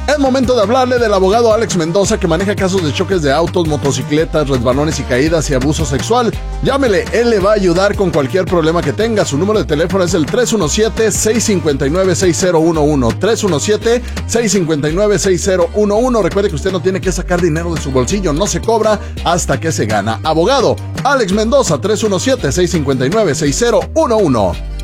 Es momento de hablarle del abogado Alex Mendoza, que maneja casos de choques de autos, motocicletas, resbalones y caídas y abuso sexual. Llámele, él le va a ayudar con cualquier problema que tenga. Su número de teléfono es el 317-659-6011. 317-659-6011. Recuerde que usted no tiene que sacar dinero de su bolsillo, no se cobra hasta que se gana. Abogado Alex Mendoza, 317-659-6011.